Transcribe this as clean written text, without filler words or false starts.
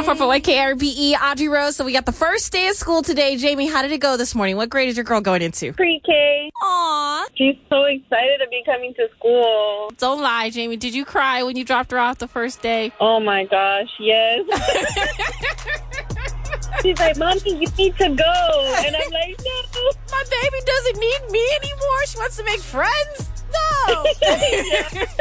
104.1 KRBE, Audrey Rose. So we got the first day of school today. Jamie, how did it go this morning? What grade is your girl going into? Pre-K. Aw. She's so excited to be coming to school. Don't lie, Jamie. Did you cry when you dropped her off the first day? Oh, my gosh, yes. She's like, Mommy, you need to go. And I'm like, no. My baby doesn't need me anymore. She wants to make friends. No. Yeah.